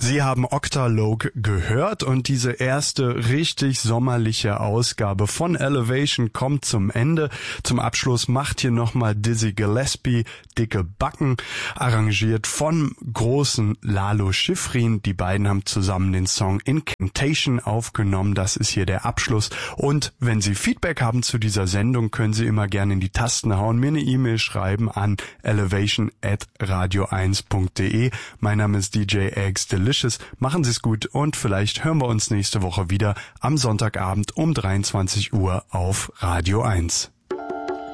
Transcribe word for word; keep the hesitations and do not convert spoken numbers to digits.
Sie haben Octalogue gehört und diese erste richtig sommerliche Ausgabe von Elevation kommt zum Ende. Zum Abschluss macht hier nochmal Dizzy Gillespie Dicke Backen, arrangiert von großen Lalo Schifrin. Die beiden haben zusammen den Song Incantation aufgenommen. Das ist hier der Abschluss. Und wenn Sie Feedback haben zu dieser Sendung, können Sie immer gerne in die Tasten hauen, mir eine E-Mail schreiben an elevation at radio eins punkt de. Mein Name ist D J Eggs Delicious. Machen Sie es gut und vielleicht hören wir uns nächste Woche wieder am Sonntagabend um dreiundzwanzig Uhr auf Radio eins.